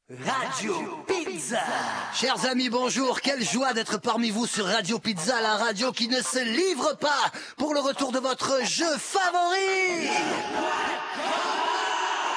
Radio Pizza. Chers amis, bonjour. Quelle joie d'être parmi vous sur Radio Pizza, la radio qui ne se livre pas pour le retour de votre jeu favori.